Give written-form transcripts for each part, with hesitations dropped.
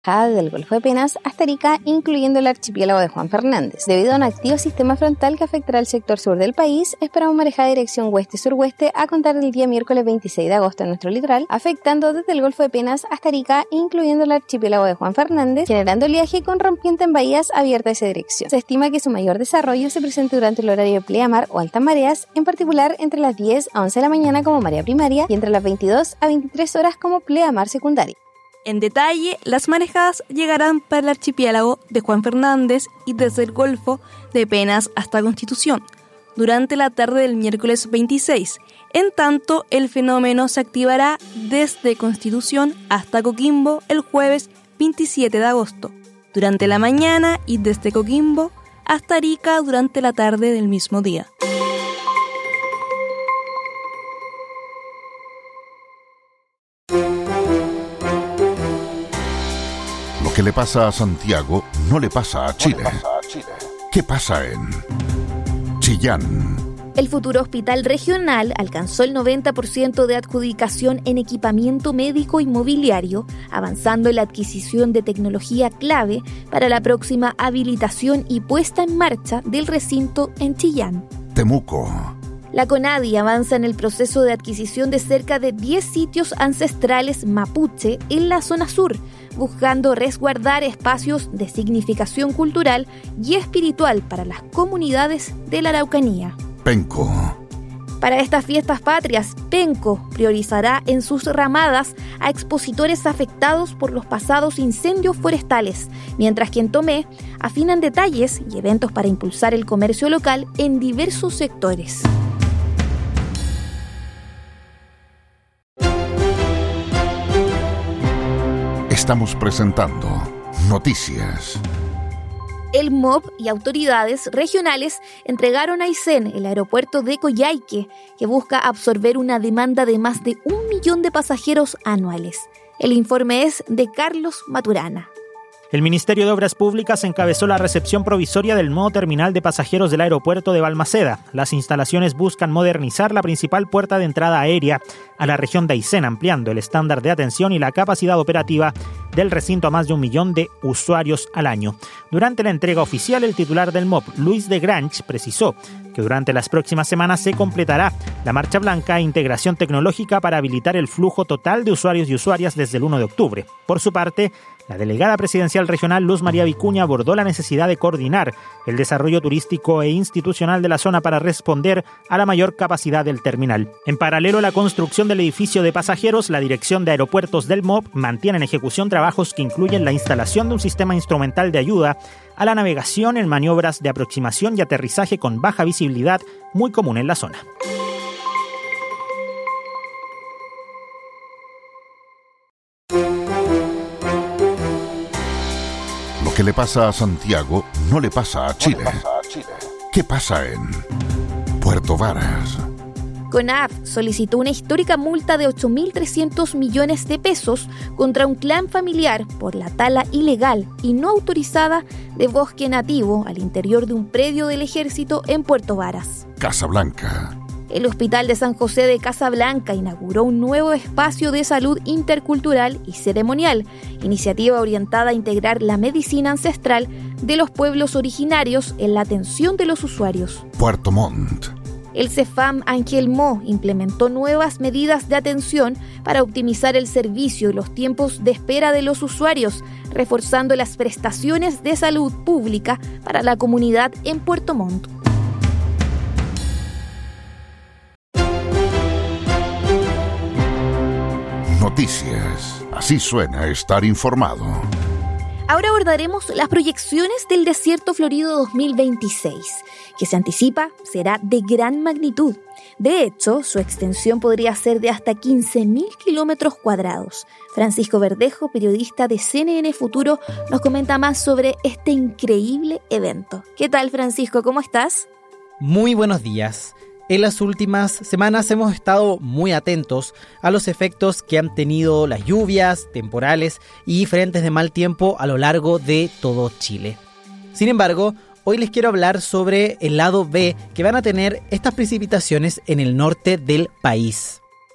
del Golfo de Penas hasta Arica, incluyendo el archipiélago de Juan Fernández. Debido a un activo sistema frontal que afectará al sector sur del país, esperamos marejada de dirección oeste-sureste a contar del día miércoles 26 de agosto en nuestro litoral, afectando desde el Golfo de Penas hasta Arica, incluyendo el archipiélago de Juan Fernández, generando oleaje con rompiente en bahías abiertas a esa dirección. Se estima que su mayor desarrollo se presente durante el horario de pleamar o altas mareas, en particular entre las 10 a 11 de la mañana como marea primaria y entre las 22 a 23 horas como pleamar secundaria. En detalle, las marejadas llegarán para el archipiélago de Juan Fernández y desde el Golfo de Penas hasta Constitución, durante la tarde del miércoles 26. En tanto, el fenómeno se activará desde Constitución hasta Coquimbo el jueves 27 de agosto, durante la mañana y desde Coquimbo hasta Arica durante la tarde del mismo día. Lo que le pasa a Santiago no le pasa a Chile. ¿Qué pasa en Chillán? El futuro hospital regional alcanzó el 90% de adjudicación en equipamiento médico inmobiliario, avanzando en la adquisición de tecnología clave para la próxima habilitación y puesta en marcha del recinto en Chillán. Temuco. La CONADI avanza en el proceso de adquisición de cerca de 10 sitios ancestrales mapuche en la zona sur, buscando resguardar espacios de significación cultural y espiritual para las comunidades de la Araucanía. Penco. Para estas fiestas patrias, Penco priorizará en sus ramadas a expositores afectados por los pasados incendios forestales, mientras que en Tomé afinan detalles y eventos para impulsar el comercio local en diversos sectores. Estamos presentando Noticias. El MOB y autoridades regionales entregaron a Aysén el aeropuerto de Coyhaique, que busca absorber una demanda de más de 1 millón de pasajeros anuales. El informe es de Carlos Maturana. El Ministerio de Obras Públicas encabezó la recepción provisoria del nuevo terminal de pasajeros del aeropuerto de Balmaceda. Las instalaciones buscan modernizar la principal puerta de entrada aérea a la región de Aysén, ampliando el estándar de atención y la capacidad operativa del recinto a más de 1 millón de usuarios al año. Durante la entrega oficial, el titular del MOB, Luis de Grange, precisó que durante las próximas semanas se completará la marcha blanca e integración tecnológica para habilitar el flujo total de usuarios y usuarias desde el 1 de octubre. Por su parte, la delegada presidencial regional Luz María Vicuña abordó la necesidad de coordinar el desarrollo turístico e institucional de la zona para responder a la mayor capacidad del terminal. En paralelo a la construcción del edificio de pasajeros, la Dirección de Aeropuertos del MOB mantiene en ejecución trabajos que incluyen la instalación de un sistema instrumental de ayuda a la navegación en maniobras de aproximación y aterrizaje con baja visibilidad, muy común en la zona. Lo que le pasa a Santiago no le pasa a Chile. ¿Qué pasa en Puerto Varas? CONAF solicitó una histórica multa de 8.300 millones de pesos contra un clan familiar por la tala ilegal y no autorizada de bosque nativo al interior de un predio del ejército en Puerto Varas. Casablanca. El Hospital de San José de Casablanca inauguró un nuevo espacio de salud intercultural y ceremonial, iniciativa orientada a integrar la medicina ancestral de los pueblos originarios en la atención de los usuarios. Puerto Montt. El CEFAM Angelmó implementó nuevas medidas de atención para optimizar el servicio y los tiempos de espera de los usuarios, reforzando las prestaciones de salud pública para la comunidad en Puerto Montt. Noticias. Así suena estar informado. Ahora abordaremos las proyecciones del Desierto Florido 2026, que se anticipa será de gran magnitud. De hecho, su extensión podría ser de hasta 15.000 kilómetros cuadrados. Francisco Verdejo, periodista de CNN Futuro, nos comenta más sobre este increíble evento. ¿Qué tal, Francisco? ¿Cómo estás? Muy buenos días. En las últimas semanas hemos estado muy atentos a los efectos que han tenido las lluvias, temporales y frentes de mal tiempo a lo largo de todo Chile. Sin embargo, hoy les quiero hablar sobre el lado B que van a tener estas precipitaciones en el norte del país.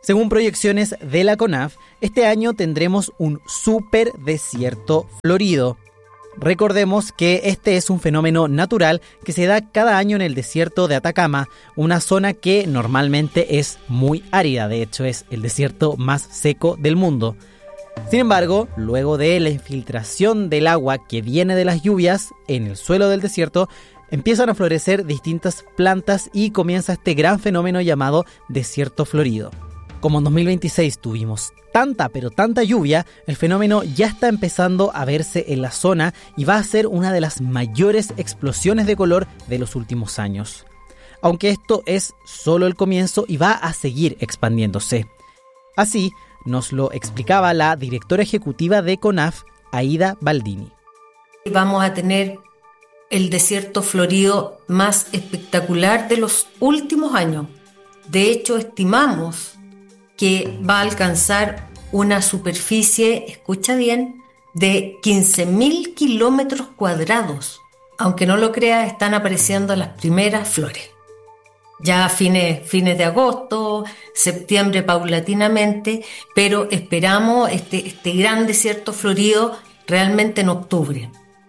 Según proyecciones de la CONAF, este año tendremos un super desierto florido. Recordemos que este es un fenómeno natural que se da cada año en el desierto de Atacama, una zona que normalmente es muy árida, de hecho es el desierto más seco del mundo. Sin embargo, luego de la infiltración del agua que viene de las lluvias en el suelo del desierto, empiezan a florecer distintas plantas y comienza este gran fenómeno llamado desierto florido. Como en 2026 tuvimos tanta lluvia, el fenómeno ya está empezando a verse en la zona y va a ser una de las mayores explosiones de color de los últimos años. Aunque esto es solo el comienzo y va a seguir expandiéndose. Así nos lo explicaba la directora ejecutiva de CONAF, Aida Baldini. Vamos a tener el desierto florido más espectacular de los últimos años. De hecho, estimamos que va a alcanzar una superficie, escucha bien, de 15.000 kilómetros cuadrados. Aunque no lo creas, están apareciendo las primeras flores. Ya a fines de agosto, septiembre paulatinamente, pero esperamos este gran desierto florido realmente en octubre.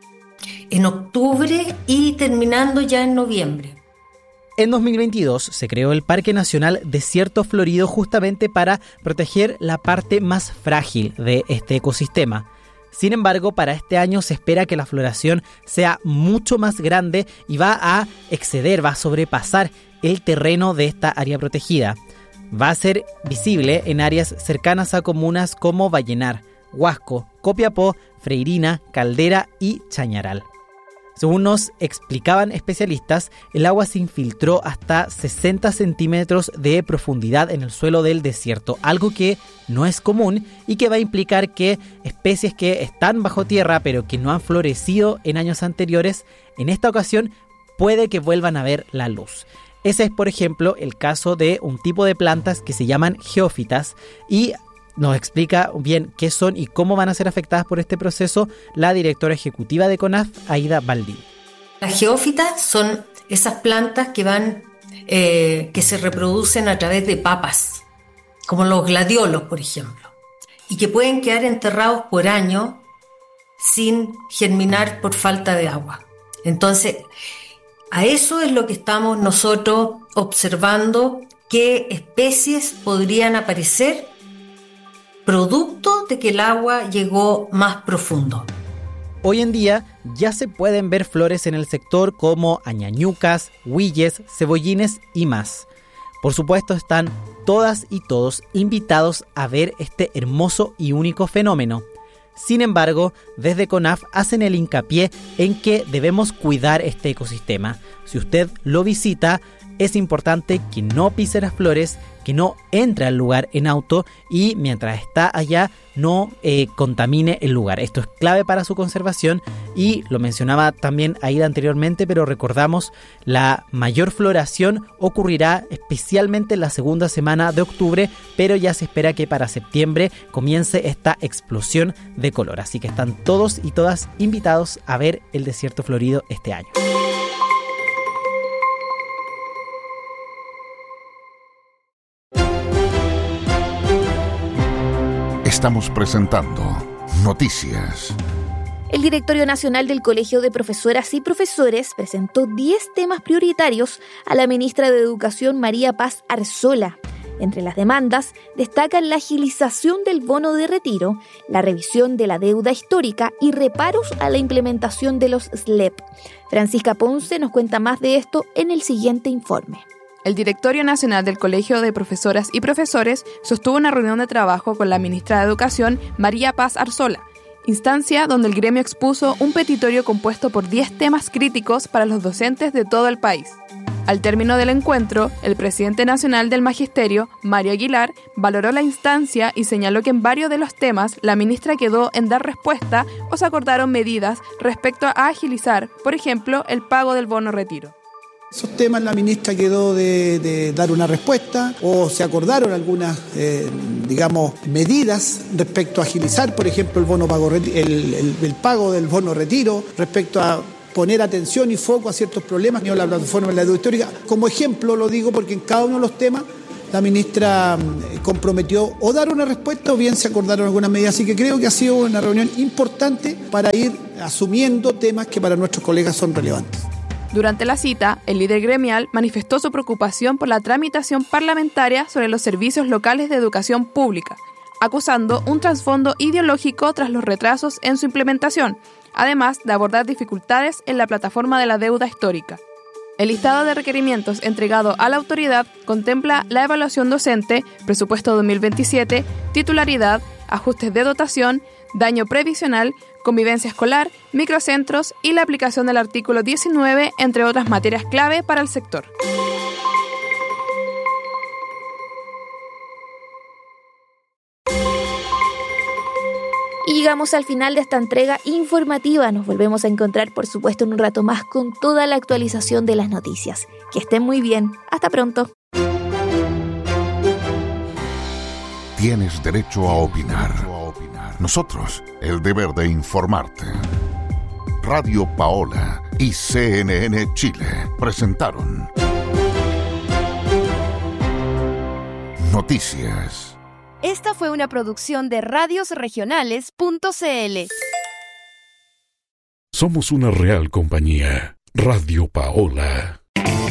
En octubre y terminando ya en noviembre. En 2022 se creó el Parque Nacional Desierto Florido justamente para proteger la parte más frágil de este ecosistema. Sin embargo, para este año se espera que la floración sea mucho más grande y va a sobrepasar el terreno de esta área protegida. Va a ser visible en áreas cercanas a comunas como Vallenar, Huasco, Copiapó, Freirina, Caldera y Chañaral. Según nos explicaban especialistas, el agua se infiltró hasta 60 centímetros de profundidad en el suelo del desierto, algo que no es común y que va a implicar que especies que están bajo tierra pero que no han florecido en años anteriores, en esta ocasión puede que vuelvan a ver la luz. Ese es, por ejemplo, el caso de un tipo de plantas que se llaman geófitas y nos explica bien qué son y cómo van a ser afectadas por este proceso la directora ejecutiva de CONAF, Aida Baldini. Las geófitas son esas plantas que se reproducen a través de papas, como los gladiolos, por ejemplo, y que pueden quedar enterrados por años sin germinar por falta de agua. Entonces, a eso es lo que estamos nosotros observando, qué especies podrían aparecer producto de que el agua llegó más profundo. Hoy en día ya se pueden ver flores en el sector como añañucas, huilles, cebollines y más. Por supuesto están todas y todos invitados a ver este hermoso y único fenómeno. Sin embargo, desde CONAF hacen el hincapié en que debemos cuidar este ecosistema. Si usted lo visita, es importante que no pise las flores, que no entre al lugar en auto y mientras está allá no contamine el lugar. Esto es clave para su conservación y lo mencionaba también Aida anteriormente, pero recordamos, la mayor floración ocurrirá especialmente en la segunda semana de octubre, pero ya se espera que para septiembre comience esta explosión de color. Así que están todos y todas invitados a ver el desierto florido este año. Estamos presentando Noticias. El Directorio Nacional del Colegio de Profesoras y Profesores presentó 10 temas prioritarios a la ministra de Educación María Paz Arzola. Entre las demandas destacan la agilización del bono de retiro, la revisión de la deuda histórica y reparos a la implementación de los SLEP. Francisca Ponce nos cuenta más de esto en el siguiente informe. El Directorio Nacional del Colegio de Profesoras y Profesores sostuvo una reunión de trabajo con la ministra de Educación, María Paz Arzola, instancia donde el gremio expuso un petitorio compuesto por 10 temas críticos para los docentes de todo el país. Al término del encuentro, el presidente nacional del Magisterio, Mario Aguilar, valoró la instancia y señaló que en varios de los temas la ministra quedó en dar respuesta o se acordaron medidas respecto a agilizar, por ejemplo, el pago del bono retiro. Esos temas la ministra quedó de dar una respuesta o se acordaron algunas, medidas respecto a agilizar, por ejemplo, el pago del bono retiro, respecto a poner atención y foco a ciertos problemas. La plataforma de la deuda histórica, como ejemplo lo digo porque en cada uno de los temas la ministra comprometió o dar una respuesta o bien se acordaron algunas medidas. Así que creo que ha sido una reunión importante para ir asumiendo temas que para nuestros colegas son relevantes. Durante la cita, el líder gremial manifestó su preocupación por la tramitación parlamentaria sobre los servicios locales de educación pública, acusando un trasfondo ideológico tras los retrasos en su implementación, además de abordar dificultades en la plataforma de la deuda histórica. El listado de requerimientos entregado a la autoridad contempla la evaluación docente, presupuesto 2027, titularidad, ajustes de dotación, daño previsional, convivencia escolar, microcentros y la aplicación del artículo 19, entre otras materias clave para el sector. Y llegamos al final de esta entrega informativa. Nos volvemos a encontrar, por supuesto, en un rato más con toda la actualización de las noticias. Que estén muy bien. Hasta pronto. Tienes derecho a opinar. Nosotros, el deber de informarte. Radio Paola y CNN Chile presentaron Noticias. Esta fue una producción de radiosregionales.cl. Somos una real compañía. Radio Paola.